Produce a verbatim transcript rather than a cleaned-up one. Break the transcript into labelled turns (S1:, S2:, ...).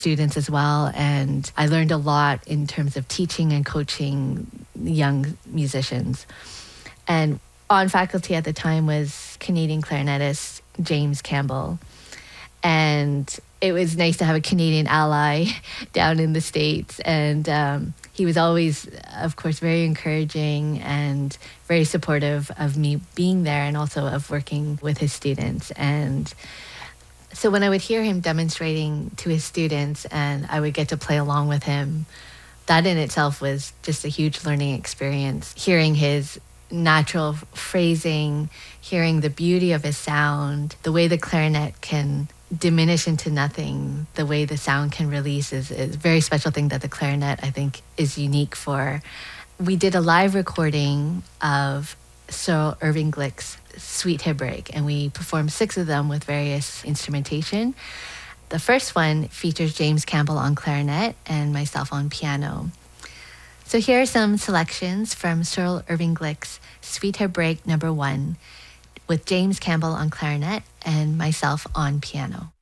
S1: students as well. And I learned a lot in terms of teaching and coaching young musicians. And on faculty at the time was Canadian clarinetist James Campbell. And it was nice to have a Canadian ally down in the States. And um, he was always, of course, very encouraging and very supportive of me being there and also of working with his students. And so when I would hear him demonstrating to his students and I would get to play along with him, that in itself was just a huge learning experience. Hearing his natural phrasing, hearing the beauty of his sound, the way the clarinet can diminish into nothing, the way the sound can release is, is a very special thing that the clarinet, I think, is unique for. We did a live recording of Cyril Irving Glick's Suite Hebraic, and we performed six of them with various instrumentation. The first one features James Campbell on clarinet and myself on piano. So here are some selections from Cyril Irving Glick's Suite Hebraic number one with James Campbell on clarinet and myself on piano.